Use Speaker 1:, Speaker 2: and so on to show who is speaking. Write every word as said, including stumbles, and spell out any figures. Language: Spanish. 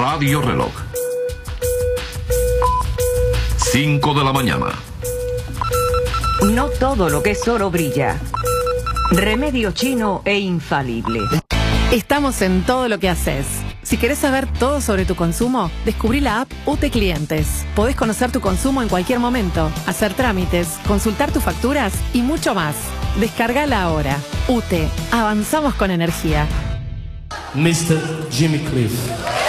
Speaker 1: Radio Reloj. cinco de la mañana.
Speaker 2: No todo lo que es oro brilla. Remedio chino e infalible.
Speaker 3: Estamos en todo lo que haces. Si querés saber todo sobre tu consumo, descubrí la app U T E Clientes. Podés conocer tu consumo en cualquier momento, hacer trámites, consultar tus facturas y mucho más. Descargala ahora. U T E. Avanzamos con energía.
Speaker 4: mister Jimmy Cliff.